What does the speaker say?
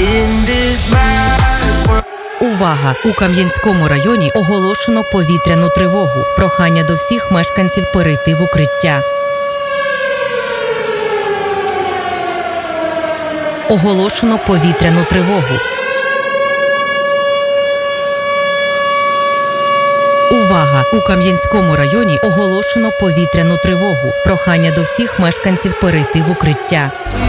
Увага! У Кам'янському районі оголошено повітряну тривогу. Прохання до всіх мешканців перейти в укриття. Оголошено повітряну тривогу. Увага! У Кам'янському районі оголошено повітряну тривогу. Прохання до всіх мешканців перейти в укриття.